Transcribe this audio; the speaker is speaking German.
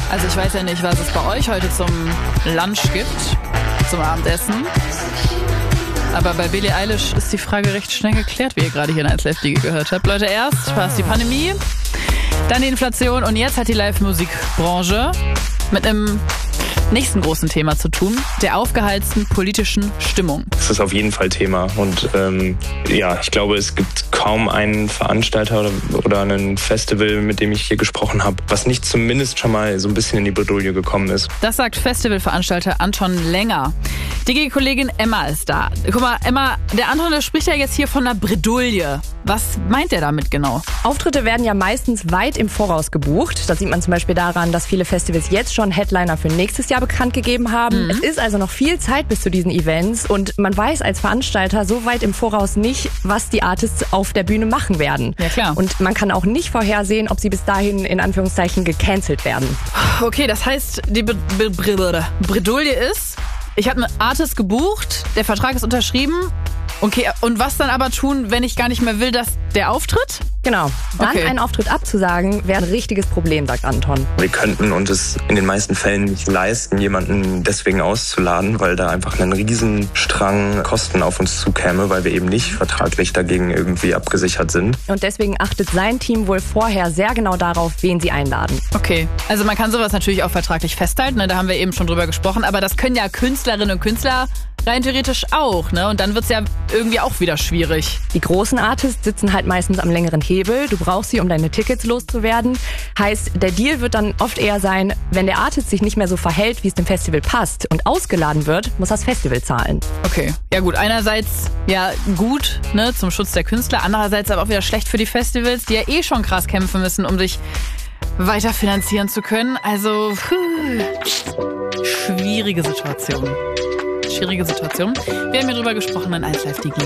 Also ich weiß ja nicht, was es bei euch heute zum Lunch gibt, zum Abendessen. Aber bei Billie Eilish ist die Frage recht schnell geklärt, wie ihr gerade hier in 1Live gehört habt. Leute, erst war es die Pandemie, dann die Inflation und jetzt hat die Live-Musikbranche mit einem nächsten großen Thema zu tun, der aufgeheizten politischen Stimmung. Das ist auf jeden Fall Thema und ich glaube, es gibt kaum einen Veranstalter oder ein Festival, mit dem ich hier gesprochen habe, was nicht zumindest schon mal so ein bisschen in die Bredouille gekommen ist. Das sagt Festivalveranstalter Anton Länger. Die Kollegin Emma ist da. Guck mal, Emma, der Anton, der spricht ja jetzt hier von einer Bredouille. Was meint er damit genau? Auftritte werden ja meistens weit im Voraus gebucht. Das sieht man zum Beispiel daran, dass viele Festivals jetzt schon Headliner für nächstes Jahr bekannt gegeben haben. Es ist also noch viel Zeit bis zu diesen Events und man weiß als Veranstalter so weit im Voraus nicht, was die Artists auf der Bühne machen werden. Ja, klar. Und man kann auch nicht vorhersehen, ob sie bis dahin in Anführungszeichen gecancelt werden. Okay, das heißt, die Bredouille ist, ich habe einen Artist gebucht, der Vertrag ist unterschrieben. Okay, und was dann aber tun, wenn ich gar nicht mehr will, dass der auftritt? Genau. Dann Okay. einen Auftritt abzusagen, wäre ein richtiges Problem, sagt Anton. Wir könnten uns es in den meisten Fällen nicht leisten, jemanden deswegen auszuladen, weil da einfach ein Riesenstrang Kosten auf uns zukäme, weil wir eben nicht vertraglich dagegen irgendwie abgesichert sind. Und deswegen achtet sein Team wohl vorher sehr genau darauf, wen sie einladen. Okay, also man kann sowas natürlich auch vertraglich festhalten, ne? Da haben wir eben schon drüber gesprochen, aber das können ja Künstlerinnen und Künstler rein theoretisch auch, ne? Und dann wird's ja irgendwie auch wieder schwierig. Die großen Artists sitzen halt meistens am längeren Hebel. Du brauchst sie, um deine Tickets loszuwerden. Heißt, der Deal wird dann oft eher sein, wenn der Artist sich nicht mehr so verhält, wie es dem Festival passt und ausgeladen wird, muss das Festival zahlen. Okay, ja gut, einerseits ja gut, ne, zum Schutz der Künstler, andererseits aber auch wieder schlecht für die Festivals, die ja eh schon krass kämpfen müssen, um sich weiter finanzieren zu können. Also, schwierige Situation. Wir haben hier drüber gesprochen in 1Live.